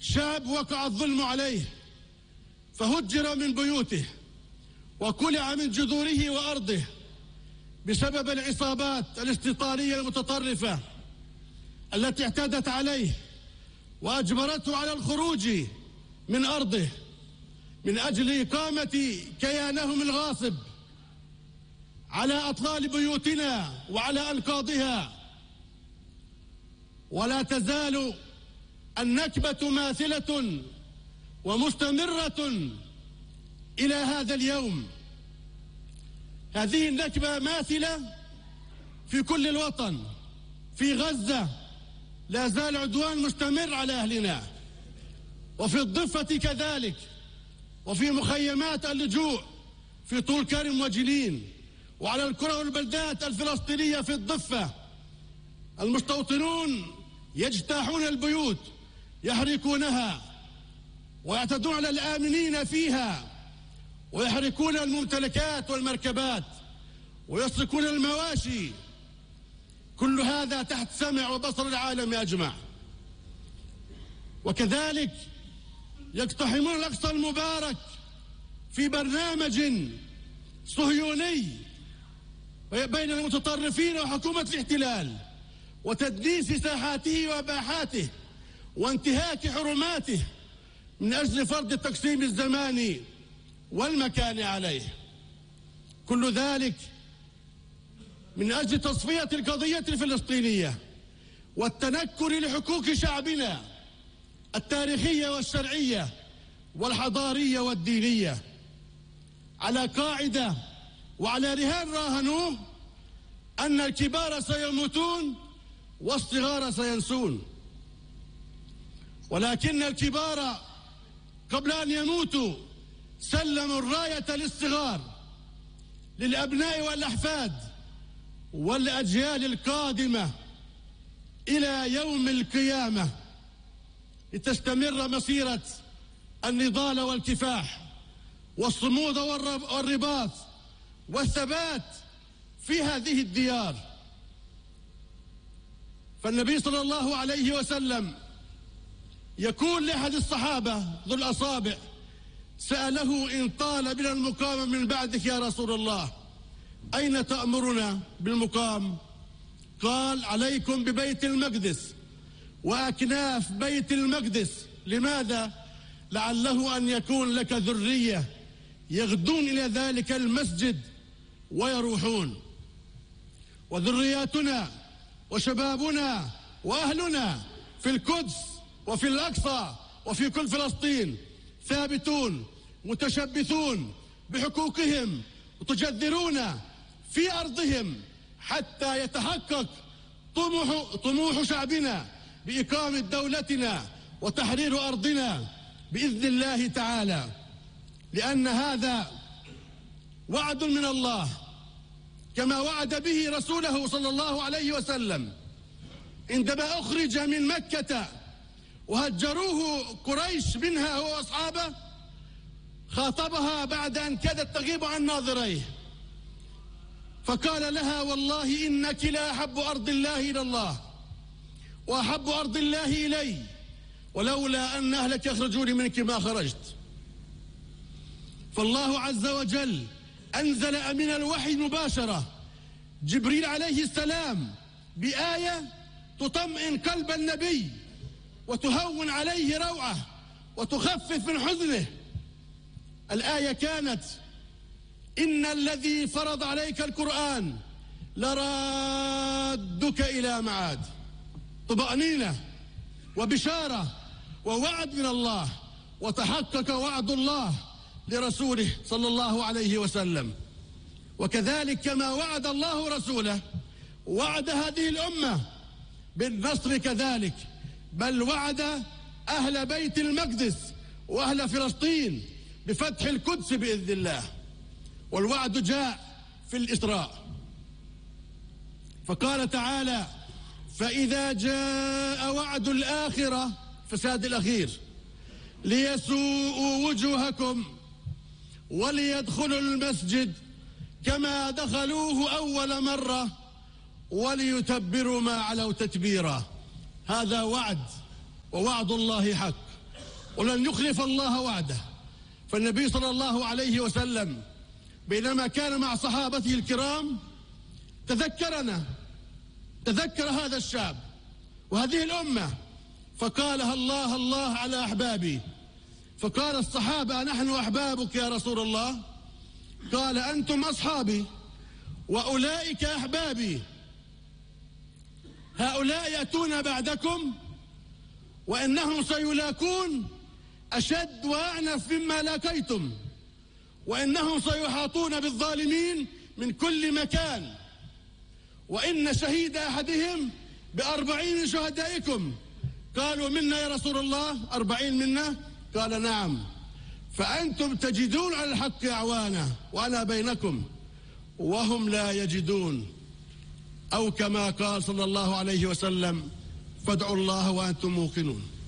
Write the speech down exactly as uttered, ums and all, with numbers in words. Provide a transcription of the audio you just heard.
شعب وقع الظلم عليه فهجر من بيوته وكلع من جذوره وأرضه بسبب العصابات الاستيطانية المتطرفة التي اعتدت عليه وأجبرته على الخروج من أرضه من أجل إقامة كيانهم الغاصب على أطلال بيوتنا وعلى أنقاضها. ولا تزال النكبة ماثلة ومستمرة إلى هذا اليوم. هذه النكبة ماثلة في كل الوطن. في غزة لا زال عدوان مستمر على أهلنا، وفي الضفة كذلك، وفي مخيمات اللجوء في طول كرم وجنين، وعلى القرى والبلدات الفلسطينية في الضفة المستوطنون يجتاحون البيوت يحرقونها ويعتدون على الآمنين فيها ويحرقون الممتلكات والمركبات ويسرقون المواشي. كل هذا تحت سمع وبصر العالم أجمع. وكذلك يقتحمون الأقصى المبارك في برنامج صهيوني بين المتطرفين وحكومة الاحتلال وتدنيس ساحاته وباحاته وانتهاك حرماته من أجل فرض التقسيم الزماني والمكان عليه. كل ذلك من أجل تصفية القضية الفلسطينية والتنكر لحقوق شعبنا التاريخية والشرعية والحضارية والدينية، على قاعدة وعلى رهان راهنوه أن الكبار سيموتون والصغار سينسون. ولكن الكبار قبل أن يموتوا سلموا الراية للصغار، للأبناء والأحفاد والأجيال القادمة إلى يوم القيامة، لتستمر مسيرة النضال والكفاح والصمود والرباط والثبات في هذه الديار. فالنبي صلى الله عليه وسلم يقول لأحد الصحابة ذو الأصابع سأله إن طال بنا المقام من بعدك يا رسول الله أين تأمرنا بالمقام؟ قال عليكم ببيت المقدس وأكناف بيت المقدس. لماذا؟ لعله أن يكون لك ذرية يغدون إلى ذلك المسجد ويروحون، وذرياتنا وشبابنا وأهلنا في القدس وفي الأقصى وفي كل فلسطين ثابتون متشبثون بحقوقهم وتجذرون في أرضهم حتى يتحقق طموح, طموح شعبنا بإقامة دولتنا وتحرير أرضنا بإذن الله تعالى، لأن هذا وعد من الله كما وعد به رسوله صلى الله عليه وسلم عندما أخرج من مكة وهجروه قريش منها هو وأصحابه. خاطبها بعد أن كادت تغيب عن ناظريه فقال لها والله إنك لا أحب أرض الله إلى الله وأحب أرض الله إلي، ولولا أن أهلك يخرجون منك ما خرجت. فالله عز وجل أنزل من الوحي مباشرة جبريل عليه السلام بآية تطمئن قلب النبي وتهون عليه روعه وتخفف من حزنه. الآية كانت إن الذي فرض عليك القرآن لرادك إلى معاد. طمأنينة وبشارة ووعد من الله، وتحقق وعد الله لرسوله صلى الله عليه وسلم. وكذلك كما وعد الله رسوله وعد هذه الأمة بالنصر كذلك، بل وعد أهل بيت المقدس وأهل فلسطين بفتح القدس بإذن الله. والوعد جاء في الإسراء فقال تعالى فإذا جاء وعد الآخرة فساد الأخير ليسوءوا وجوهكم وليدخلوا المسجد كما دخلوه أول مرة وليتبروا ما علوا تتبيرا. هذا وعد، ووعد الله حق. ولن يخلف الله وعده. فالنبي صلى الله عليه وسلم بينما كان مع صحابته الكرام تذكرنا، تذكر هذا الشعب وهذه الأمة فقالها الله الله على أحبابي. فقال الصحابة: نحن أحبابك يا رسول الله؟ قال: أنتم أصحابي وأولئك أحبابي. هؤلاء يأتون بعدكم وإنهم سيلاقون أشد وأعنف مما لاقيتم، وإنهم سيحاطون بالظالمين من كل مكان، وإن شهيد أحدهم بأربعين شهدائكم. قالوا: منا يا رسول الله؟ أربعين منا؟ قال: نعم. فأنتم تجدون على الحق أعوانا وأنا بينكم وهم لا يجدون، أو كما قال صلى الله عليه وسلم: فادعوا الله وأنتم موقنون.